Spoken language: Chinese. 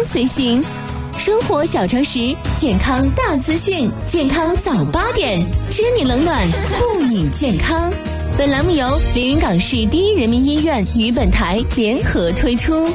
随行。生活小常识，健康大资讯，健康早8点，知你冷暖，护你健康。本栏目由连云港市第一人民医院与本台联合推出。